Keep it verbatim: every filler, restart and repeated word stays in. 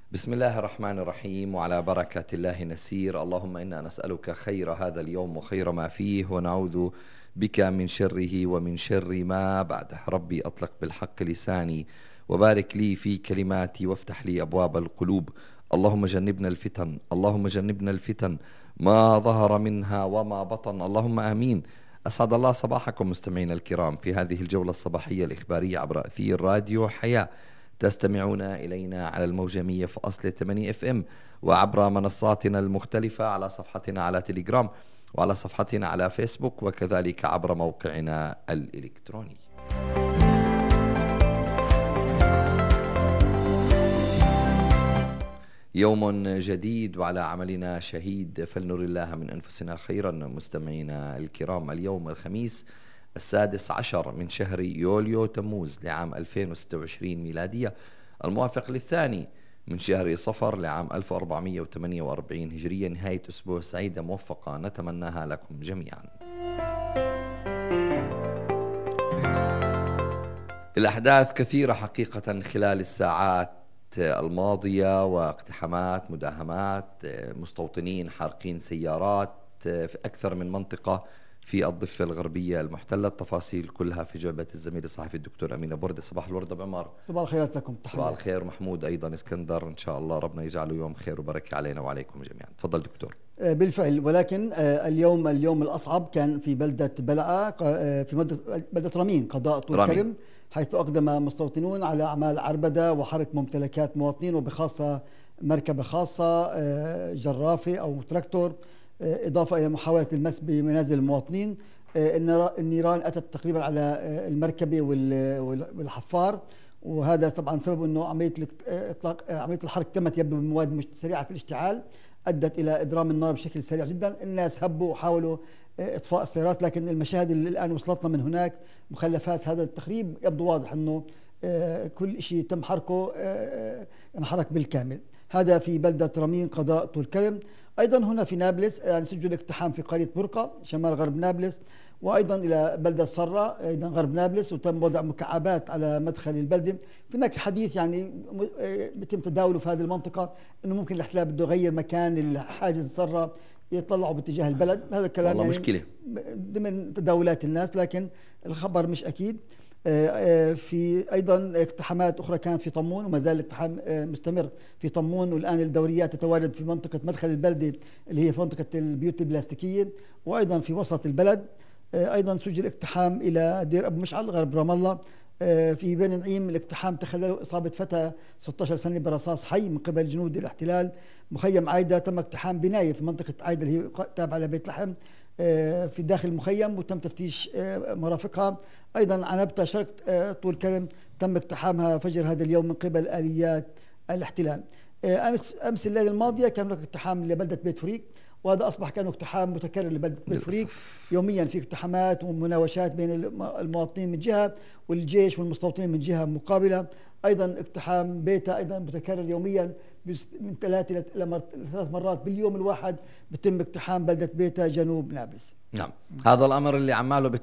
بسم الله الرحمن الرحيم، وعلى بركة الله نسير. اللهم إنا نسألك خير هذا اليوم وخير ما فيه، ونعوذ بك من شره ومن شر ما بعده. ربي أطلق بالحق لساني، وبارك لي في كلماتي، وافتح لي أبواب القلوب. اللهم جنبنا الفتن، اللهم جنبنا الفتن ما ظهر منها وما بطن، اللهم آمين. أسعد الله صباحكم مستمعينا الكرام في هذه الجولة الصباحية الإخبارية عبر أثير راديو حياة. تستمعون إلينا على الموجة مية فاصلة ثمانية اف ام، وعبر منصاتنا المختلفة، على صفحتنا على تليجرام، وعلى صفحتنا على فيسبوك، وكذلك عبر موقعنا الإلكتروني. يوم جديد وعلى عملنا شهيد، فلنر الله من أنفسنا خيرا. مستمعينا الكرام، اليوم الخميس السادس عشر من شهر يوليو تموز لعام ألفين وستة وعشرين ميلادية، الموافق للثاني من شهر صفر لعام ألف وأربعمئة وثمانية وأربعين هجرية. نهاية أسبوع سعيدة موفقة نتمناها لكم جميعا. الأحداث كثيرة حقيقة خلال الساعات الماضية، واقتحامات، مداهمات، مستوطنين حارقين سيارات في أكثر من منطقة في الضفة الغربية المحتلة. التفاصيل كلها في جعبة الزميل الصحفي الدكتور أمين بردة. صباح الورد أبو عمر. صباح الخيرات لكم. صباح الخير محمود، أيضا اسكندر. إن شاء الله ربنا يجعله يوم خير وبركة علينا وعليكم جميعا. تفضل دكتور. بالفعل، ولكن اليوم اليوم الأصعب كان في بلدة بلعة، في بلدة رمين قضاء طول كرم، حيث أقدم مستوطنون على أعمال عربدة وحرق ممتلكات مواطنين، وبخاصة مركبة خاصة جرافة أو تراكتور، إضافة إلى محاولة المس بمنازل المواطنين. النيران أتت تقريبا على المركبة والحفار، وهذا طبعا سبب أنه عملية إطلاق عملية الحرق تمت يبدو بمواد سريعة الاشتعال، أدت إلى إضرام النار بشكل سريع جدا. الناس هبوا وحاولوا إطفاء السيارات، لكن المشاهد اللي الآن وصلتنا من هناك، مخلفات هذا التخريب، يبدو واضح أنه كل شيء تم حرقه انحرق بالكامل. هذا في بلدة رمين قضاء طول كرم. أيضا هنا في نابلس يعني سجل اقتحام في قرية برقة شمال غرب نابلس، وأيضا إلى بلدة صرة أيضا غرب نابلس، وتم وضع مكعبات على مدخل البلدة. في هناك حديث يعني بيتم تداوله في هذه المنطقة أنه ممكن الاحتلال بده يغير مكان الحاجز صرة، يطلعوا باتجاه البلد. هذا الكلام يعني مشكلة ضمن تداولات الناس، لكن الخبر مش أكيد. في أيضا اقتحامات أخرى كانت في طمون، وما زال الاقتحام مستمر في طمون، والآن الدوريات تتواجد في منطقة مدخل البلدة اللي هي في منطقة البيوت البلاستيكية، وأيضا في وسط البلد. أيضا سجل اقتحام إلى دير أبو مشعل غرب رام الله. في بني نعيم الاقتحام تخلله إصابة فتى ستة عشر سنة برصاص حي من قبل جنود الاحتلال. مخيم عايدة تم اقتحام بناية في منطقة عايدة اللي هي تابعة لبيت لحم في داخل المخيم، وتم تفتيش مرافقها. أيضا عنبتة شرق طول كرم تم اقتحامها فجر هذا اليوم من قبل آليات الاحتلال. أمس أمس الليلة الماضية كان هناك اقتحام لبلدة بيت فريق، وهذا أصبح كان اقتحام متكرر لبلدة بيت فريق. يوميا في اقتحامات ومناوشات بين المواطنين من جهة والجيش والمستوطنين من جهة مقابلة. أيضا اقتحام بيتا أيضا متكرر يوميا من ثلاث إلى ثلاث مرات باليوم الواحد بتم اقتحام بلدة بيتا جنوب نابلس. نعم، هذا الأمر اللي عماله